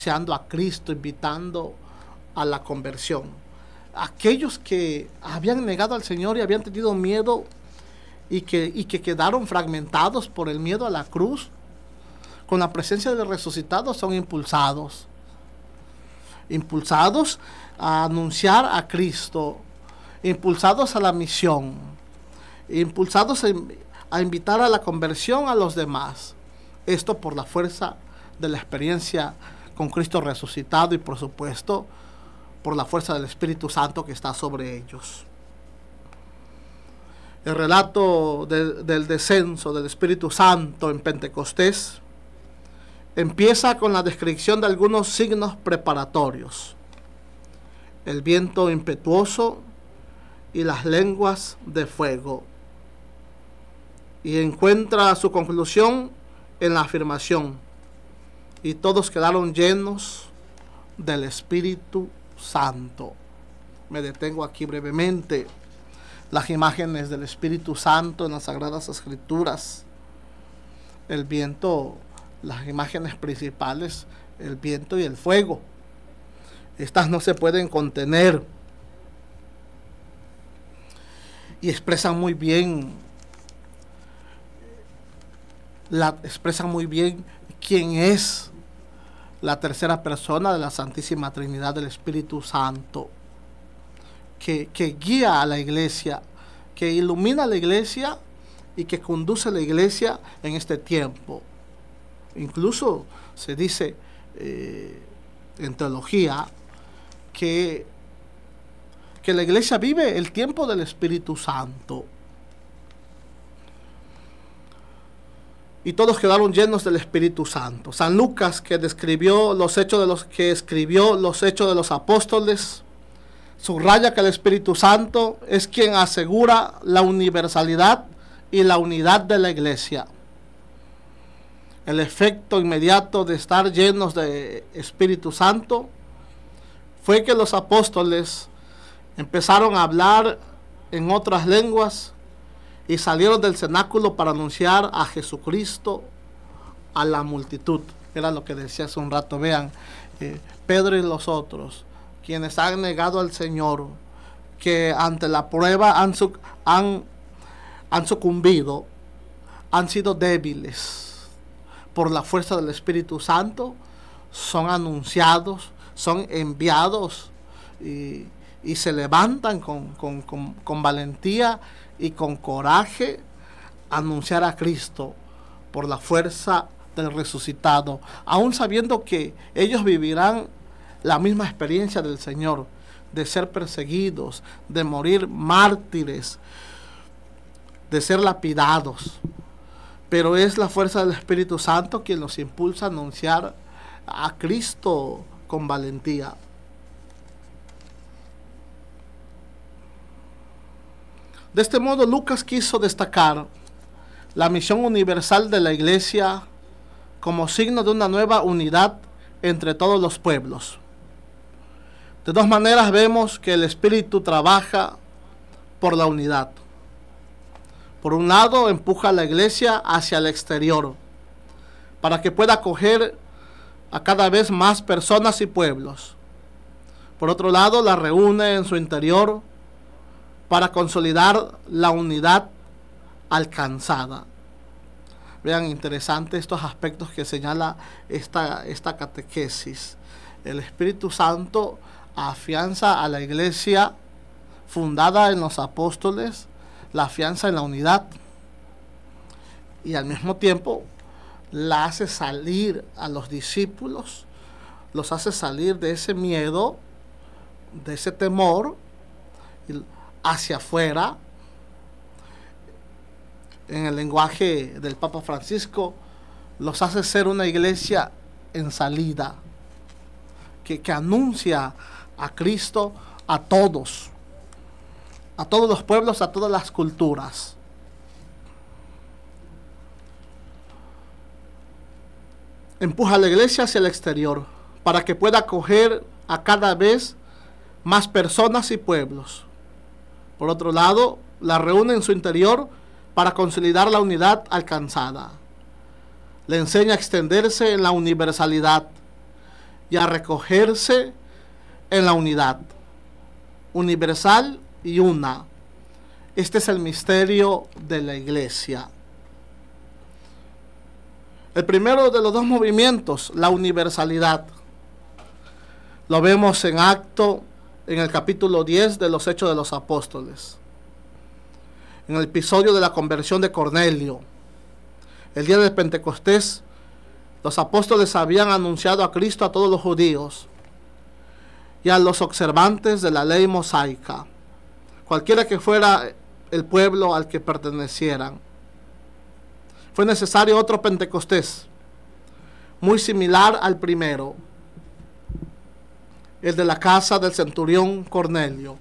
anunciando a Cristo, invitando a la conversión. Aquellos que habían negado al Señor y habían tenido miedo y que quedaron fragmentados por el miedo a la cruz, con la presencia del resucitado son impulsados a anunciar a Cristo, impulsados a la misión, impulsados a invitar a la conversión a los demás. Esto por la fuerza de la experiencia con Cristo resucitado y, por supuesto, por la fuerza del Espíritu Santo que está sobre ellos. El relato del descenso del Espíritu Santo en Pentecostés empieza con la descripción de algunos signos preparatorios: el viento impetuoso y las lenguas de fuego, y encuentra su conclusión en la afirmación: y todos quedaron llenos del Espíritu Santo. Me detengo aquí brevemente. Las imágenes del Espíritu Santo en las Sagradas Escrituras, el viento, las imágenes principales, el viento y el fuego. Estas no se pueden contener y expresan muy bien quién es la tercera persona de la Santísima Trinidad del Espíritu Santo, que guía a la iglesia, que ilumina a la iglesia y que conduce a la iglesia en este tiempo. Incluso se dice en teología que la iglesia vive el tiempo del Espíritu Santo. Y todos quedaron llenos del Espíritu Santo. San Lucas, que escribió los hechos de los apóstoles, subraya que el Espíritu Santo es quien asegura la universalidad y la unidad de la iglesia. El efecto inmediato de estar llenos de Espíritu Santo fue que los apóstoles empezaron a hablar en otras lenguas y salieron del cenáculo para anunciar a Jesucristo a la multitud. Era lo que decía hace un rato. Vean, Pedro y los otros, quienes han negado al Señor, que ante la prueba han sucumbido, han sido débiles, por la fuerza del Espíritu Santo, son anunciados, son enviados y se levantan con valentía y con coraje a anunciar a Cristo por la fuerza del resucitado, aún sabiendo que ellos vivirán la misma experiencia del Señor, de ser perseguidos, de morir mártires, de ser lapidados. Pero es la fuerza del Espíritu Santo quien los impulsa a anunciar a Cristo con valentía. De este modo, Lucas quiso destacar la misión universal de la Iglesia como signo de una nueva unidad entre todos los pueblos. De dos maneras vemos que el Espíritu trabaja por la unidad. Por un lado, empuja a la iglesia hacia el exterior, para que pueda acoger a cada vez más personas y pueblos. Por otro lado, la reúne en su interior para consolidar la unidad alcanzada. Vean, interesante estos aspectos que señala esta catequesis. El Espíritu Santo afianza a la iglesia fundada en los apóstoles, la afianza en la unidad, y al mismo tiempo la hace salir a los discípulos, los hace salir de ese miedo, de ese temor, hacia afuera. En el lenguaje del Papa Francisco, los hace ser una iglesia en salida, que anuncia a Cristo a todos los pueblos, a todas las culturas. Empuja a la iglesia hacia el exterior para que pueda acoger a cada vez más personas y pueblos. Por otro lado, la reúne en su interior para consolidar la unidad alcanzada. Le enseña a extenderse en la universalidad y a recogerse en la unidad universal y una. Este es el misterio de la iglesia. El primero de los dos movimientos, la universalidad, lo vemos en el capítulo 10 de los Hechos de los Apóstoles. En el episodio de la conversión de Cornelio, el día de Pentecostés, los apóstoles habían anunciado a Cristo a todos los judíos y a los observantes de la ley mosaica, cualquiera que fuera el pueblo al que pertenecieran. Fue necesario otro Pentecostés, muy similar al primero, el de la casa del centurión Cornelio,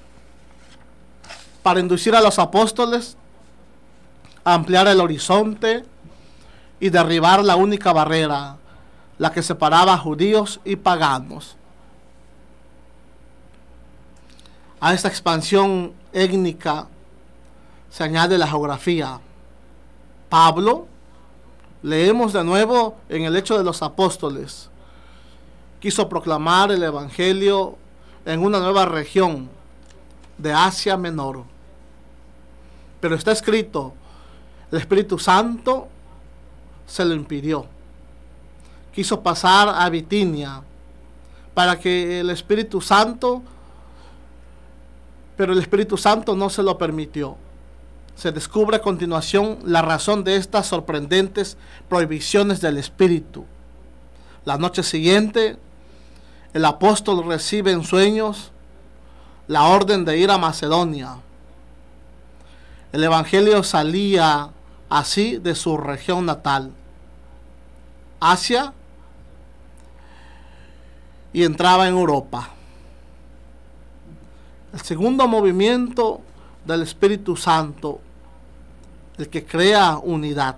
para inducir a los apóstoles a ampliar el horizonte y derribar la única barrera, la que separaba a judíos y paganos. A esta expansión étnica se añade la geografía. Pablo, leemos de nuevo en el Hecho de los Apóstoles, quiso proclamar el evangelio en una nueva región de Asia Menor. Pero está escrito, el Espíritu Santo se lo impidió. Quiso pasar a Bitinia para que el Espíritu Santo, pero el Espíritu Santo no se lo permitió. Se descubre a continuación la razón de estas sorprendentes prohibiciones del Espíritu. La noche siguiente, el apóstol recibe en sueños la orden de ir a Macedonia. El evangelio salía así de su región natal, Asia, y entraba en Europa. El segundo movimiento del Espíritu Santo, el que crea unidad,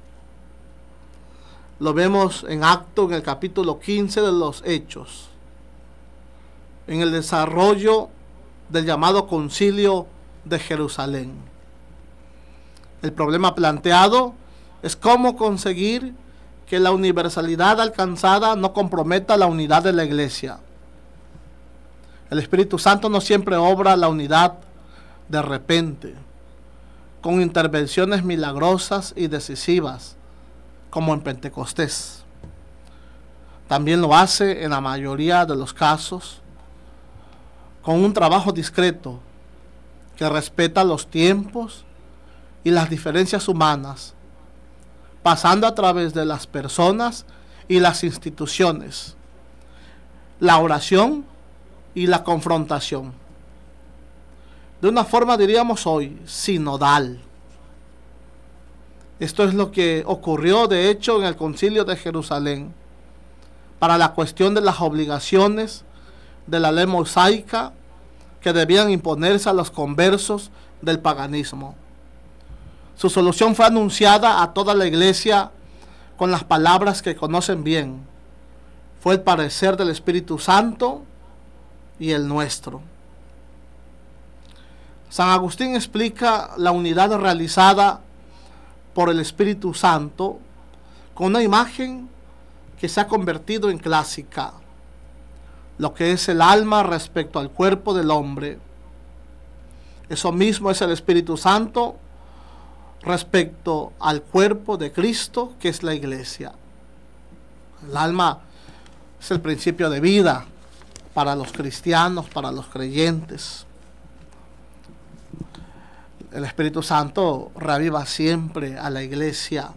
lo vemos en en el capítulo 15 de los Hechos, en el desarrollo del llamado Concilio de Jerusalén. El problema planteado es cómo conseguir que la universalidad alcanzada no comprometa la unidad de la iglesia. El Espíritu Santo no siempre obra la unidad de repente, con intervenciones milagrosas y decisivas, como en Pentecostés. También lo hace en la mayoría de los casos con un trabajo discreto que respeta los tiempos y las diferencias humanas, pasando a través de las personas y las instituciones, la oración y la confrontación. De una forma, diríamos hoy, sinodal. Esto es lo que ocurrió, de hecho, en el Concilio de Jerusalén, para la cuestión de las obligaciones de la ley mosaica que debían imponerse a los conversos del paganismo. Su solución fue anunciada a toda la iglesia con las palabras que conocen bien. Fue el parecer del Espíritu Santo y el nuestro. San Agustín explica la unidad realizada por el Espíritu Santo con una imagen que se ha convertido en clásica, lo que es el alma respecto al cuerpo del hombre. Eso mismo es el Espíritu Santo respecto al cuerpo de Cristo, que es la iglesia. El alma es el principio de vida para los cristianos, para los creyentes. El Espíritu Santo reaviva siempre a la iglesia.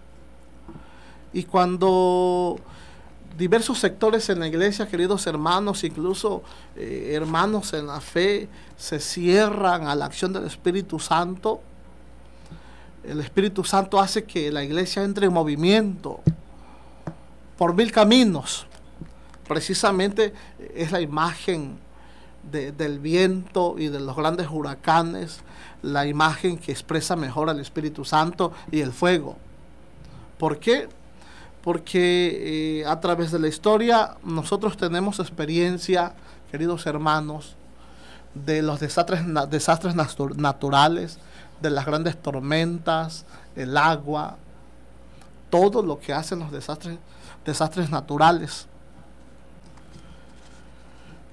Y cuando diversos sectores en la iglesia, queridos hermanos, incluso hermanos en la fe, se cierran a la acción del Espíritu Santo, el Espíritu Santo hace que la iglesia entre en movimiento por mil caminos. Precisamente es la imagen del viento y de los grandes huracanes, la imagen que expresa mejor al Espíritu Santo y el fuego. ¿Por qué? Porque a través de la historia nosotros tenemos experiencia, queridos hermanos, de los desastres naturales, de las grandes tormentas, el agua, todo lo que hacen los desastres naturales.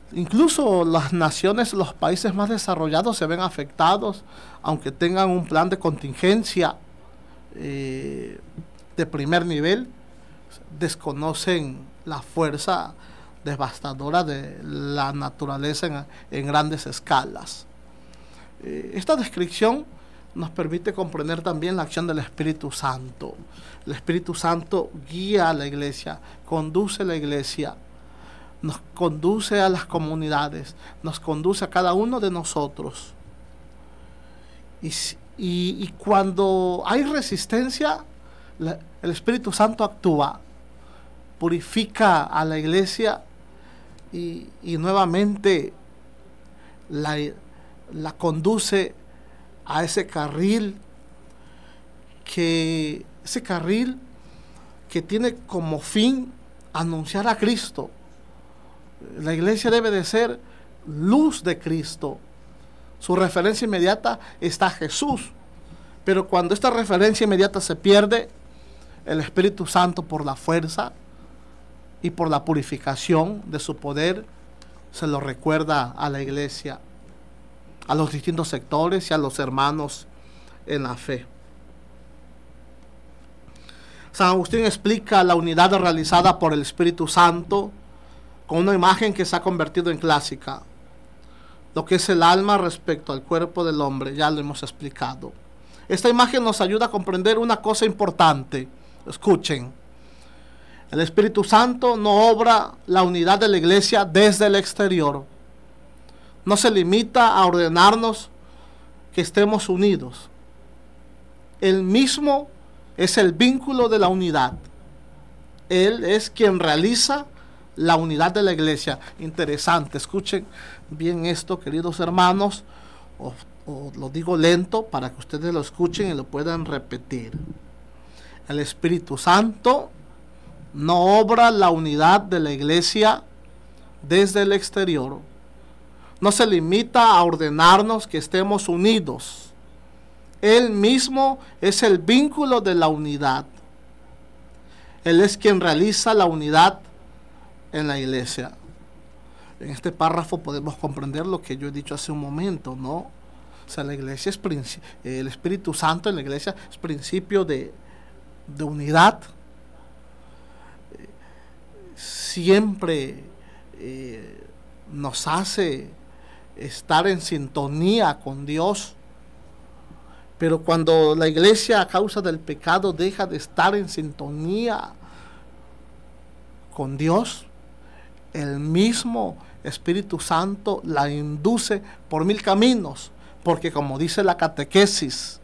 Incluso las naciones, los países más desarrollados se ven afectados, aunque tengan un plan de contingencia de primer nivel, desconocen la fuerza devastadora de la naturaleza en grandes escalas. Esta descripción nos permite comprender también la acción del Espíritu Santo. El Espíritu Santo guía a la iglesia, conduce a la iglesia, nos conduce a las comunidades, nos conduce a cada uno de nosotros. Y cuando hay resistencia, el Espíritu Santo actúa, purifica a la iglesia y nuevamente la conduce a ese carril que tiene como fin anunciar a Cristo. La iglesia debe de ser luz de Cristo. Su referencia inmediata está a Jesús. Pero cuando esta referencia inmediata se pierde, el Espíritu Santo, por la fuerza y por la purificación de su poder, se lo recuerda a la iglesia, a los distintos sectores y a los hermanos en la fe. San Agustín explica la unidad realizada por el Espíritu Santo con una imagen que se ha convertido en clásica. Lo que es el alma respecto al cuerpo del hombre, ya lo hemos explicado. Esta imagen nos ayuda a comprender una cosa importante. Escuchen. El Espíritu Santo no obra la unidad de la iglesia desde el exterior. No se limita a ordenarnos que estemos unidos. Él mismo es el vínculo de la unidad. Él es quien realiza la unidad de la iglesia. Interesante, escuchen bien esto, queridos hermanos, o lo digo lento para que ustedes lo escuchen y lo puedan repetir. El Espíritu Santo no obra la unidad de la iglesia desde el exterior. No se limita a ordenarnos que estemos unidos. Él mismo es el vínculo de la unidad. Él es quien realiza la unidad en la iglesia. En este párrafo podemos comprender lo que yo he dicho hace un momento, ¿no? O sea, la iglesia es el Espíritu Santo en la iglesia es principio de unidad. Siempre nos hace estar en sintonía con Dios. Pero cuando la iglesia, a causa del pecado, deja de estar en sintonía con Dios, el mismo Espíritu Santo la induce por 1000 caminos, porque como dice la catequesis,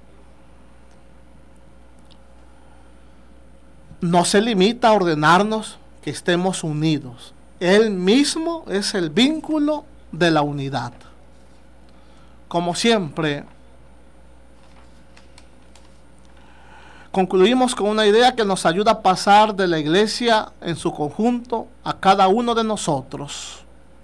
no se limita a ordenarnos que estemos unidos. Él mismo es el vínculo de la unidad. Como siempre, concluimos con una idea que nos ayuda a pasar de la iglesia en su conjunto a cada uno de nosotros.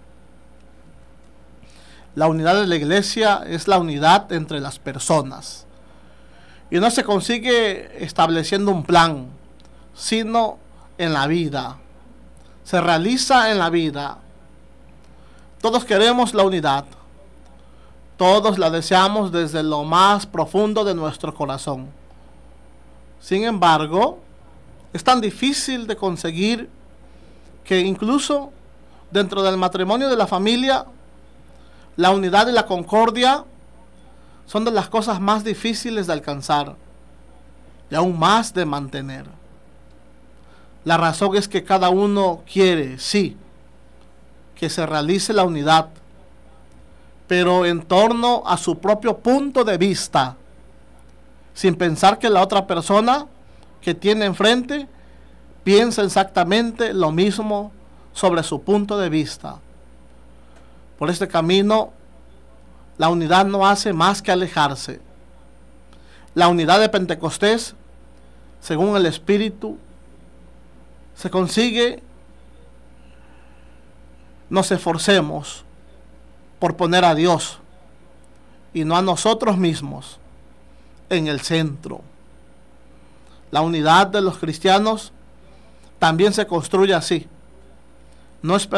La unidad de la iglesia es la unidad entre las personas. Y no se consigue estableciendo un plan, sino en la vida. Se realiza en la vida. Todos queremos la unidad. Todos la deseamos desde lo más profundo de nuestro corazón. Sin embargo, es tan difícil de conseguir que incluso dentro del matrimonio de la familia, la unidad y la concordia son de las cosas más difíciles de alcanzar y aún más de mantener. La razón es que cada uno quiere, sí, que se realice la unidad, pero en torno a su propio punto de vista, sin pensar que la otra persona que tiene enfrente piensa exactamente lo mismo sobre su punto de vista. Por este camino, la unidad no hace más que alejarse. La unidad de Pentecostés, según el Espíritu, se consigue, nos esforcemos por poner a Dios y no a nosotros mismos en el centro. La unidad de los cristianos también se construye así. No esperamos